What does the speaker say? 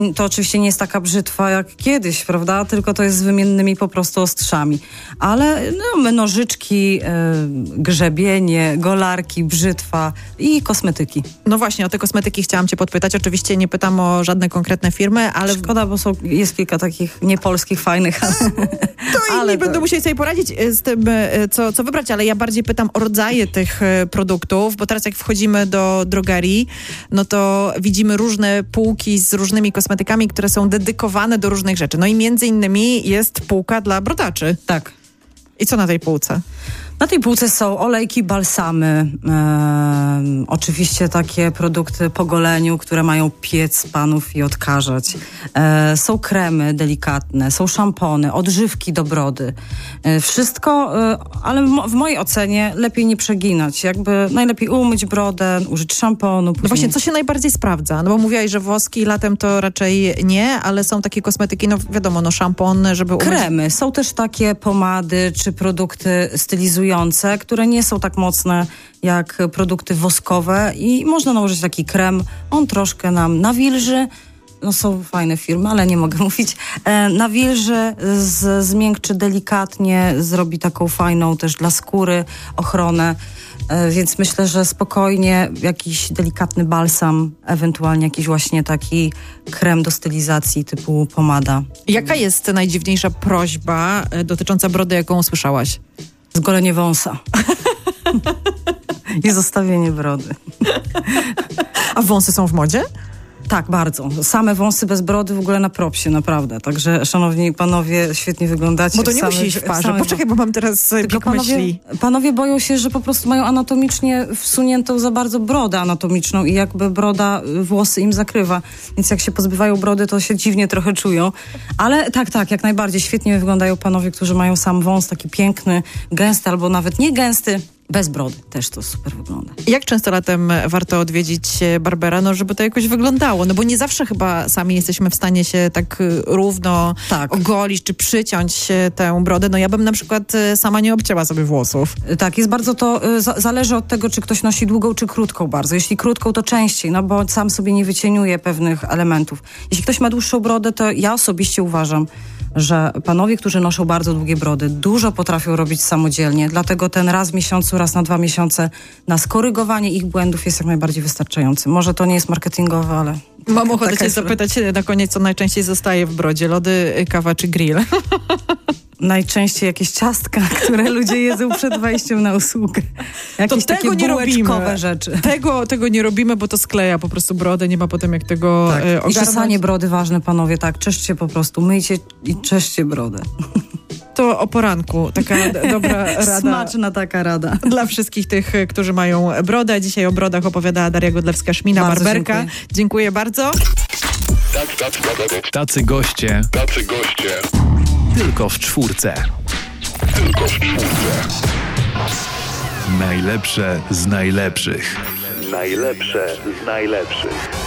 To oczywiście nie jest taka brzytwa jak kiedyś, prawda? Tylko to jest z wymiennymi po prostu ostrzami. Ale nożyczki, grzebienie, golarki, brzytwa i kosmetyki. No właśnie, o te kosmetyki chciałam cię podpytać. Oczywiście nie pytam o żadne konkretne firmy, ale... Szkoda, bo jest kilka takich niepolskich, fajnych. To inni będą musieli sobie poradzić z tym, co wybrać, ale ja bardziej pytam o rodzaje tych produktów, bo teraz jak wchodzimy do drogerii, no to widzimy różne półki z różnymi kosmetykami, które są dedykowane do różnych rzeczy. No i między innymi jest półka dla brodaczy. Tak. I co na tej półce? Na tej półce są olejki, balsamy, oczywiście takie produkty po goleniu, które mają piec panów i odkażać. Są kremy delikatne, są szampony, odżywki do brody. Wszystko, ale w mojej ocenie lepiej nie przeginać. Jakby najlepiej umyć brodę, użyć szamponu. No właśnie, co się najbardziej sprawdza? No bo mówiłaś, że woski latem to raczej nie, ale są takie kosmetyki, no wiadomo, no szampon, żeby umyć... Kremy. Są też takie pomady czy produkty stylizujące, które nie są tak mocne jak produkty woskowe i można nałożyć taki krem. On troszkę nam nawilży. No są fajne firmy, ale nie mogę mówić. Nawilży, zmiękczy delikatnie, zrobi taką fajną też dla skóry ochronę. Więc myślę, że spokojnie jakiś delikatny balsam, ewentualnie jakiś właśnie taki krem do stylizacji typu pomada. Jaka jest najdziwniejsza prośba dotycząca brody, jaką usłyszałaś? Zgolenie wąsa. I zostawienie brody. A wąsy są w modzie? Tak, bardzo. Same wąsy bez brody w ogóle na propsie, naprawdę. Także, szanowni panowie, świetnie wyglądacie. Bo to nie musi iść w parze. Poczekaj, bo mam teraz myśli. Panowie boją się, że po prostu mają anatomicznie wsuniętą za bardzo brodę anatomiczną i jakby broda włosy im zakrywa. Więc jak się pozbywają brody, to się dziwnie trochę czują. Ale tak, jak najbardziej świetnie wyglądają panowie, którzy mają sam wąs taki piękny, gęsty albo nawet nie gęsty. Bez brody też to super wygląda. Jak często latem warto odwiedzić barbera, no żeby to jakoś wyglądało? No bo nie zawsze chyba sami jesteśmy w stanie się tak równo ogolić czy przyciąć tę brodę. No ja bym na przykład sama nie obcięła sobie włosów. Tak, jest bardzo to, zależy od tego, czy ktoś nosi długą czy krótką bardzo. Jeśli krótką, to częściej, no bo sam sobie nie wycieniuje pewnych elementów. Jeśli ktoś ma dłuższą brodę, to ja osobiście uważam, że panowie, którzy noszą bardzo długie brody, dużo potrafią robić samodzielnie, dlatego ten raz w miesiącu, raz na 2 miesiące na skorygowanie ich błędów jest jak najbardziej wystarczający. Może to nie jest marketingowe, ale... Mam ochotę cię zapytać na koniec, co najczęściej zostaje w brodzie? Lody, kawa czy grill? Najczęściej jakieś ciastka, które ludzie jedzą przed wejściem na usługę. Jakieś to tego takie nie robimy. Rzeczy. Tego nie robimy, bo to skleja po prostu brodę, nie ma potem jak tego ogarnąć. I czesanie brody ważne, panowie, tak. Czeszcie po prostu, myjcie i czeszcie brodę. To o poranku, taka dobra rada. Smaczna taka rada. Dla wszystkich tych, którzy mają brodę. Dzisiaj o brodach opowiadała Daria Godlewska-Szmina, barberka. Dziękuję bardzo. Tacy goście. Tylko w czwórce. Najlepsze z najlepszych. Najlepsze z najlepszych.